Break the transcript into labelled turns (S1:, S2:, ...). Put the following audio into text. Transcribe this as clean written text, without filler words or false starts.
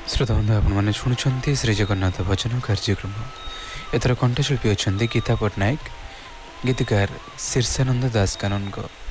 S1: श्रोताबंधु आपने शुणुंट श्री जगन्नाथ भजन कार्यक्रम एथर कंठशिल्पी अच्छा गीता पट्टनायक गीतकार शीर्षानंद दास कानून को